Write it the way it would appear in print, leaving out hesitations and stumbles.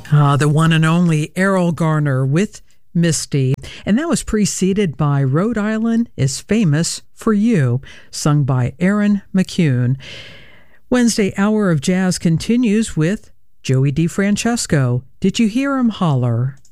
The one and only Errol Garner with Misty. And that was preceded by Rhode Island is Famous for You, sung by Aaron McCune. Wednesday Hour of Jazz continues with Joey DeFrancesco. Did you hear him holler?